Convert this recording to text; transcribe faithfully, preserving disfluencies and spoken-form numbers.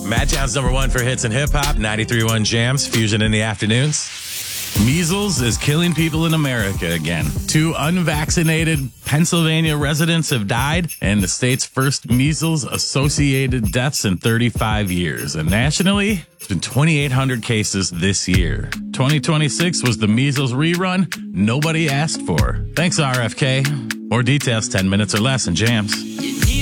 Madtown's number one for hits and hip hop, ninety-three point one Jams, Fusion in the afternoons. Measles is killing people in America again. Two unvaccinated Pennsylvania residents have died, and the state's first measles-associated deaths in thirty-five years. And nationally, it's been twenty-eight hundred cases this year. twenty twenty-six was the measles rerun nobody asked for. Thanks, R F K. More details, ten minutes or less in Jams.